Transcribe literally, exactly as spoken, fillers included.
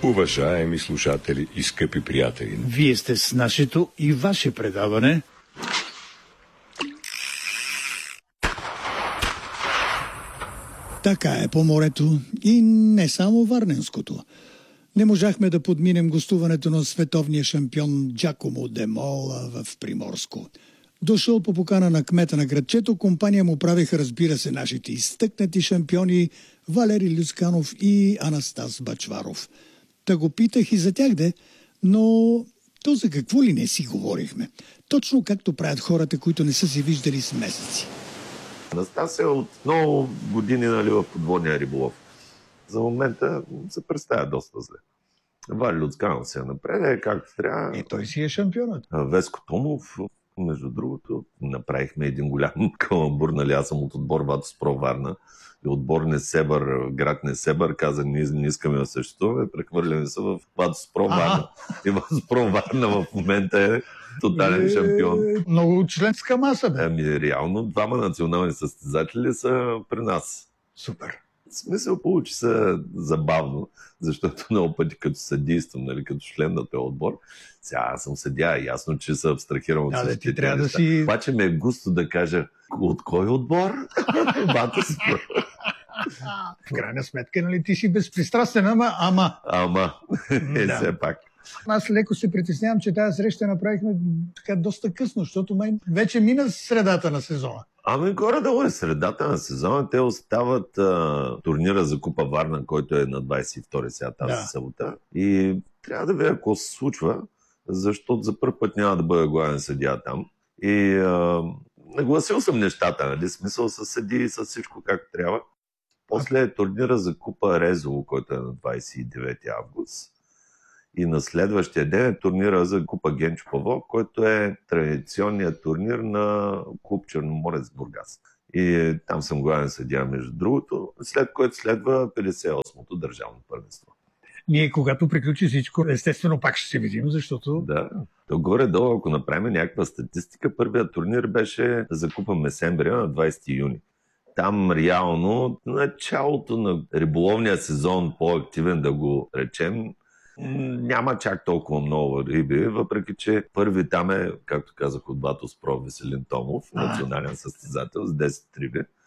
Уважаеми слушатели и скъпи приятели, вие сте с нашето и ваше предаване Така е по морето и не само варненското. Не можахме да подминем гостуването на световния шампион Джакомо де Мола в Приморско. Дошъл по покана на кмета на градчето, компания му правиха, разбира се, нашите изтъкнати шампиони Валери Люсканов и Анастас Бачваров. Та го питах и за тях де, но то за какво ли не си говорихме. Точно както правят хората, които не са се виждали с месеци. Анастас е от много години, нали, в подводния риболов. За момента се представя доста зле. Вали Люцканов се напред, както трябва. И той си е шампионът. Веско Томов, между другото, направихме един голям каламбур, нали, аз съм от отбор Ватоспро Варна и отбор Несебър, град Несебър, каза, ние не искаме да съществуваме, прехвърляме се в Ватоспро Варна. И Ватоспро Варна в момента е тотален шампион. Много членска маса, бе. Ами, реално, двама национални състезатели са при нас. Супер. В смисъл, получи се забавно, защото много пъти като съдействам, нали, като член на този отбор, сега аз съм съдия, ясно, че се абстрахирам от да, всички ти трябва да неща. си... Обаче ми е густо да кажа, от кой отбор? Ватоспро. В крайна сметка, нали, ти си безпристрастен, ама... Ама, ама е, да. все пак. Аз леко се притеснявам, че тази среща направихме така доста късно, защото май вече мина средата на сезона. Ами горе-долу е средата на сезона. Те остават а, турнира за Купа Варна, който е на двадесет и втори сега тази да. събота. И трябва да видя какво се случва, защото за първ път няма да бъде главен съдия там. И а, нагласил съм нещата, нали? Смисъл със съди и с всичко както трябва. После е турнира за Купа Резово, който е на двадесет и девети август. И на следващия ден е турнира за Купа Генчо Павлов, който е традиционният турнир на клуб Черноморец Бургас. И там съм главен съдия, между другото, след което следва петдесет и осмото държавно първенство. Ние, когато приключи всичко, естествено пак ще се видим, защото... Да, то горе-долу, ако направим някаква статистика, първият турнир беше за Купа Месембрия на двадесети юни. Там реално началото на риболовния сезон, по-активен да го речем, няма чак толкова много риби, въпреки че първи там е, както казах, от Ватоспро Веселин Томов, национален състезател с десет риби.